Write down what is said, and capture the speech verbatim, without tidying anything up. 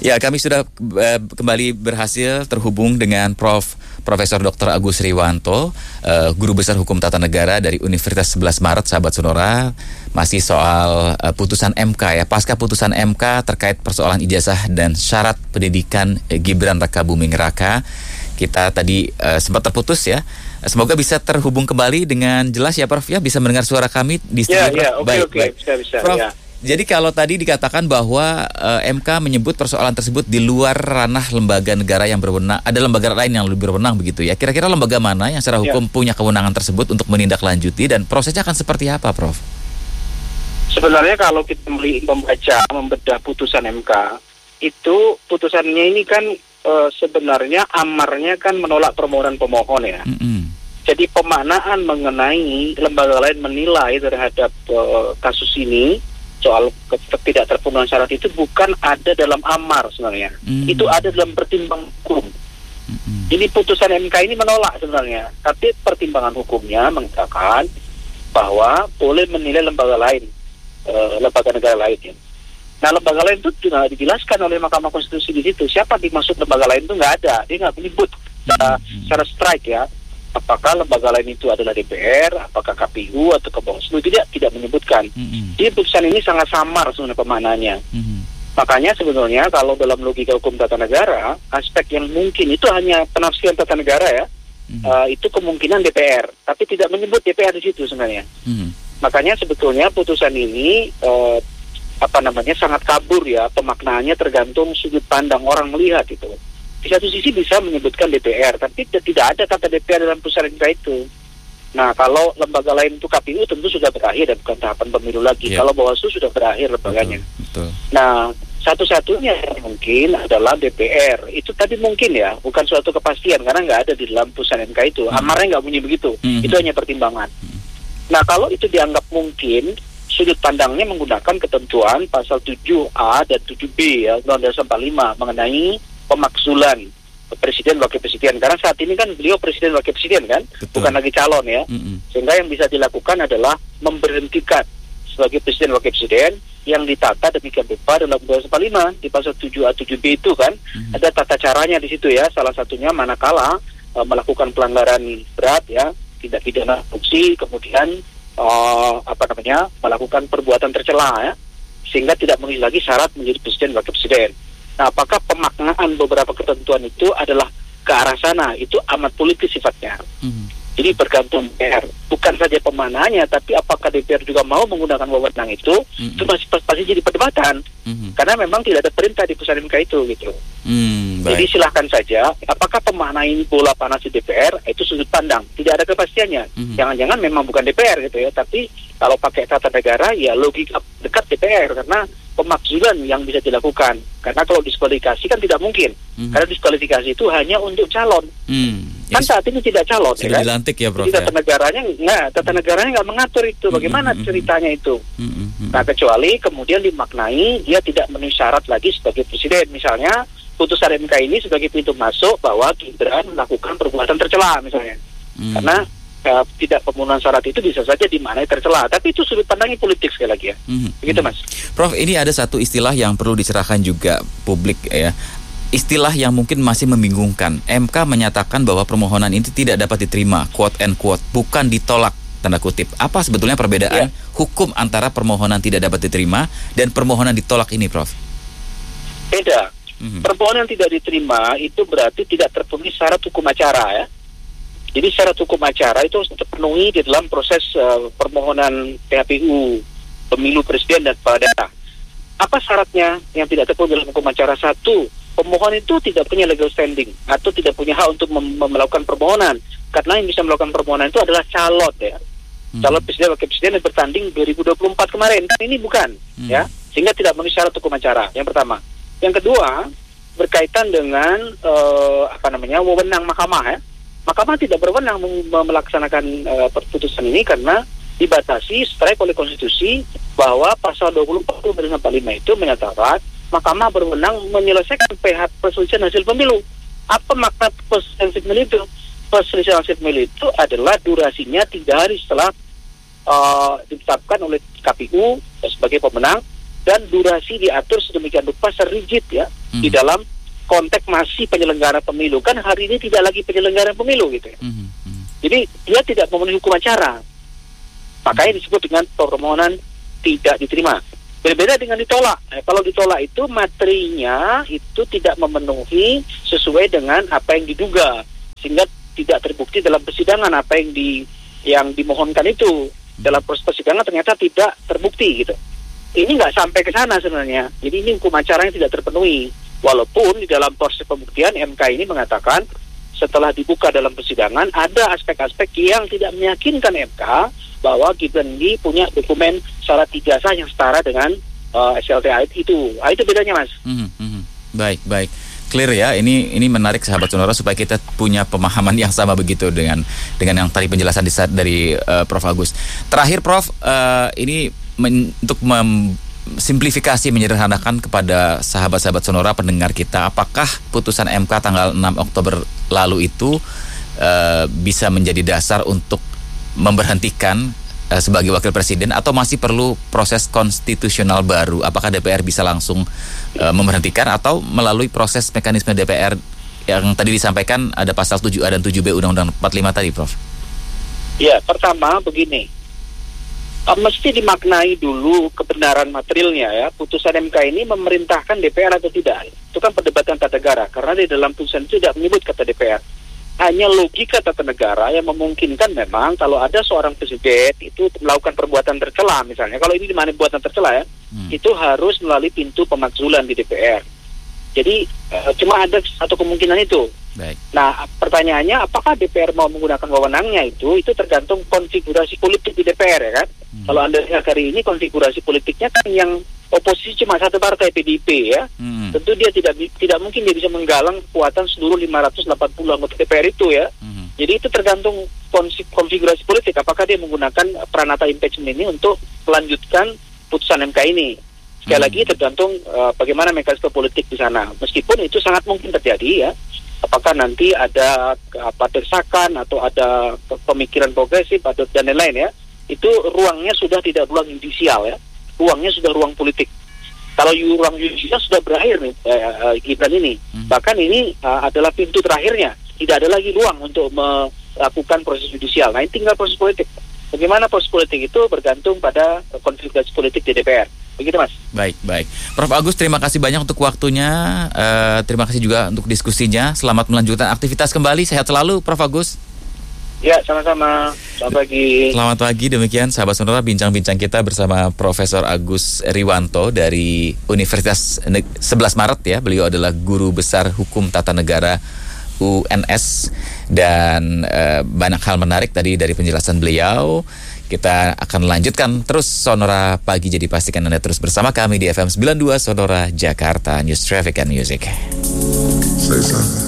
Ya, kami sudah uh, kembali berhasil terhubung dengan Prof Profesor Doktor Agus Riwanto, uh, Guru Besar Hukum Tata Negara dari Universitas sebelas Maret, sahabat Sonora. Masih soal uh, putusan M K ya, pasca putusan M K terkait persoalan ijazah dan syarat pendidikan uh, Gibran Rakabuming Raka. Kita tadi uh, sempat terputus ya. Semoga bisa terhubung kembali dengan jelas ya Prof ya, bisa mendengar suara kami di studio. Ya, ya, oke, baik, oke, baik. bisa, bisa. Prof, ya. Jadi kalau tadi dikatakan bahwa uh, M K menyebut persoalan tersebut di luar ranah lembaga negara yang berwenang, ada lembaga lain yang lebih berwenang begitu ya. Kira-kira lembaga mana yang secara hukum ya. punya kewenangan tersebut untuk menindaklanjuti dan prosesnya akan seperti apa, Prof? Sebenarnya kalau kita membaca, membedah putusan M K, itu putusannya ini kan uh, sebenarnya amarnya kan menolak permohonan pemohon ya. Mm-hmm. Jadi pemaknaan mengenai lembaga lain menilai terhadap uh, kasus ini soal tidak terpenuhan syarat itu bukan ada dalam amar sebenarnya. Mm-hmm. Itu ada dalam pertimbangan hukum. Mm-hmm. Ini putusan M K ini menolak sebenarnya, tapi pertimbangan hukumnya mengatakan bahwa boleh menilai lembaga lain, uh, lembaga negara lain. Ya. Nah, lembaga lain itu juga dijelaskan oleh Mahkamah Konstitusi di situ. Siapa dimaksud lembaga lain itu nggak ada, dia nggak menyebut secara, mm-hmm. secara strike ya. Apakah lembaga lain itu adalah D P R, apakah K P U atau Bawaslu, tidak tidak menyebutkan. Mm-hmm. Jadi putusan ini sangat samar sebenarnya pemaknaannya. Mm-hmm. Makanya sebenarnya kalau dalam logika hukum tata negara, aspek yang mungkin itu hanya penafsiran tata negara ya, mm-hmm. uh, itu kemungkinan D P R, tapi tidak menyebut D P R di situ sebenarnya. Mm-hmm. Makanya sebetulnya putusan ini uh, apa namanya sangat kabur ya, pemaknaannya tergantung sudut pandang orang melihat itu. Di satu sisi bisa menyebutkan D P R, tapi tidak ada kata D P R dalam putusan M K itu. Nah, kalau lembaga lain itu K P U tentu sudah berakhir dan bukan tahapan pemilu lagi. Yeah. Kalau Bawaslu sudah berakhir lembaganya. Betul, betul. Nah, satu-satunya yang mungkin adalah D P R. Itu tadi mungkin ya, bukan suatu kepastian karena nggak ada di dalam putusan M K itu. Mm-hmm. Amarnya nggak bunyi begitu. Mm-hmm. Itu hanya pertimbangan. Mm-hmm. Nah, kalau itu dianggap mungkin, sudut pandangnya menggunakan ketentuan pasal tujuh A dan tujuh B ya, Undang-Undang Dasar empat puluh lima mengenai pemakzulan presiden wakil presiden, karena saat ini kan beliau presiden wakil presiden kan. Betul. Bukan lagi calon ya. Mm-hmm. Sehingga yang bisa dilakukan adalah memberhentikan sebagai presiden wakil presiden yang ditata demikian rupa dalam Undang-Undang empat puluh lima di pasal tujuh A tujuh B itu kan. Mm-hmm. Ada tata caranya di situ ya, salah satunya manakala uh, melakukan pelanggaran berat ya, tindak pidana korupsi, kemudian uh, apa namanya melakukan perbuatan tercela ya, sehingga tidak memenuhi lagi syarat menjadi presiden wakil presiden. Nah, apakah pemaknaan beberapa ketentuan itu adalah ke arah sana? Itu amat politis sifatnya. Mm-hmm. Jadi bergantung D P R. Bukan saja pemaknaannya, tapi apakah D P R juga mau menggunakan wewenang itu? Mm-hmm. Itu masih pasti jadi perdebatan. Mm-hmm. Karena memang tidak ada perintah di putusan M K itu gitu. Mm, Jadi silahkan saja. Apakah pemaknaan ini bola panas di D P R? Itu sudut pandang. Tidak ada kepastiannya. Mm-hmm. Jangan-jangan memang bukan D P R gitu ya. Tapi kalau pakai tata negara, ya logika dekat D P R karena pemakzulan yang bisa dilakukan. Karena kalau diskualifikasi kan tidak mungkin. Mm-hmm. Karena diskualifikasi itu hanya untuk calon. Mm. Kan saat ini tidak calon. Sudah ya, dilantik ya, Prof. Jadi tata negaranya nggak, tata negaranya nggak mengatur itu. Bagaimana mm-hmm. ceritanya itu? Mm-hmm. Nah, kecuali kemudian dimaknai dia tidak memenuhi syarat lagi sebagai presiden. Misalnya putusan M K ini sebagai pintu masuk bahwa Gibran melakukan perbuatan tercela misalnya. Mm. Karena Uh, tidak pemenuhan syarat itu bisa saja dimaknai tercela, tapi itu sudut pandangnya politik sekali lagi ya. Mm-hmm. Begitu Mas. Prof, ini ada satu istilah yang perlu dicerahkan juga publik ya. Istilah yang mungkin masih membingungkan. M K menyatakan bahwa permohonan ini tidak dapat diterima, quote and quote, bukan ditolak, tanda kutip. Apa sebetulnya perbedaan yeah. hukum antara permohonan tidak dapat diterima dan permohonan ditolak ini, Prof? Beda. Mm-hmm. Permohonan tidak diterima itu berarti tidak terpenuhi syarat hukum acara ya. Jadi syarat hukum acara itu harus terpenuhi di dalam proses uh, permohonan P H P U, pemilu presiden dan kepala daerah. Apa syaratnya yang tidak terpenuhi dalam hukum acara? Satu, pemohon itu tidak punya legal standing atau tidak punya hak untuk mem- melakukan permohonan. Karena yang bisa melakukan permohonan itu adalah calon ya. Hmm. Calon presiden wakil presiden yang bertanding dua ribu dua puluh empat kemarin. Kan ini bukan hmm. ya. Sehingga tidak memenuhi syarat hukum acara. Yang pertama. Yang kedua, berkaitan dengan uh, apa namanya wewenang mahkamah ya. Mahkamah tidak berwenang melaksanakan uh, perputusan ini karena dibatasi strike oleh konstitusi bahwa pasal dua puluh empat Undang-Undang empat puluh lima itu menyatakan Mahkamah berwenang menyelesaikan P H perselisihan hasil pemilu. Apa makna perselisihan hasil pemilu itu? Perselisihan hasil pemilu itu adalah durasinya tiga hari setelah uh, ditetapkan oleh K P U sebagai pemenang dan durasi diatur sedemikian rupa serigid ya hmm. di dalam konteks masih penyelenggara pemilu. Kan hari ini tidak lagi penyelenggara pemilu gitu ya. Hmm. Hmm. Jadi dia tidak memenuhi hukum acara. Makanya disebut dengan permohonan tidak diterima. Berbeda dengan ditolak. Nah, kalau ditolak itu materinya itu tidak memenuhi sesuai dengan apa yang diduga, sehingga tidak terbukti dalam persidangan apa yang di yang dimohonkan itu dalam proses persidangan ternyata tidak terbukti gitu. Ini nggak sampai ke sana sebenarnya. Jadi ini hukum acara yang tidak terpenuhi. Walaupun di dalam proses pembuktian M K ini mengatakan setelah dibuka dalam persidangan ada aspek-aspek yang tidak meyakinkan M K bahwa Gibran ini punya dokumen syarat ijazah yang setara dengan uh, S L T A itu. Ah, itu bedanya, Mas. Hmm, hmm. Baik, baik. Clear ya. Ini ini menarik sahabat Sonora supaya kita punya pemahaman yang sama begitu dengan dengan yang tadi penjelasan dari uh, Prof Agus. Terakhir Prof, uh, ini men, untuk memsimplifikasi menyederhanakan kepada sahabat-sahabat Sonora pendengar kita, apakah putusan M K tanggal enam Oktober lalu itu uh, bisa menjadi dasar untuk memberhentikan uh, sebagai wakil presiden atau masih perlu proses konstitusional baru? Apakah D P R bisa langsung uh, memberhentikan atau melalui proses mekanisme D P R yang tadi disampaikan ada pasal tujuh A dan tujuh B Undang-Undang empat puluh lima tadi, Prof? Ya, pertama begini. Uh, mesti dimaknai dulu kebenaran materialnya ya. Putusan M K ini memerintahkan D P R atau tidak. Itu kan perdebatan tata negara karena di dalam putusan itu tidak menyebut kata D P R. Hanya logika tata negara yang memungkinkan memang kalau ada seorang presiden itu melakukan perbuatan tercela misalnya, kalau ini dimana perbuatan tercela ya, hmm. itu harus melalui pintu pemakzulan di D P R. Jadi uh, cuma ada satu kemungkinan itu. Baik. Nah pertanyaannya apakah D P R mau menggunakan wewenangnya itu, itu tergantung konfigurasi politik di D P R ya kan. Hmm. Kalau Anda lihat hari ini konfigurasi politiknya kan yang oposisi cuma satu partai P D I P ya. Hmm. Tentu dia tidak tidak mungkin dia bisa menggalang kekuatan seluruh lima ratus delapan puluh anggota D P R itu ya. Hmm. Jadi itu tergantung konfigurasi politik apakah dia menggunakan peranata impeachment ini untuk melanjutkan putusan M K ini. Sekali hmm. lagi tergantung uh, bagaimana mekanisme politik di sana. Meskipun itu sangat mungkin terjadi ya. Apakah nanti ada apa desakan atau ada pemikiran progresif atau dan lain-lain ya. Itu ruangnya sudah tidak ruang judisial ya. Ruangnya sudah ruang politik. Kalau ruang judisial sudah berakhir nih eh, Gibran ini. Hmm. Bahkan ini uh, adalah pintu terakhirnya. Tidak ada lagi ruang untuk melakukan proses judisial. Nah, ini tinggal proses politik. Bagaimana proses politik itu bergantung pada konfigurasi politik di D P R. Begitu, Mas. Baik, baik. Prof Agus, terima kasih banyak untuk waktunya. Uh, terima kasih juga untuk diskusinya. Selamat melanjutkan aktivitas kembali. Sehat selalu, Prof Agus. Ya, sama-sama. Selamat pagi. Selamat pagi. Demikian sahabat Sonora bincang-bincang kita bersama Profesor Agus Riwanto dari Universitas sebelas Maret ya. Beliau adalah Guru Besar Hukum Tata Negara U N S dan uh, banyak hal menarik tadi dari penjelasan beliau. Kita akan lanjutkan terus Sonora Pagi, jadi pastikan Anda terus bersama kami di F M sembilan puluh dua Sonora Jakarta, News Traffic and Music. Say something.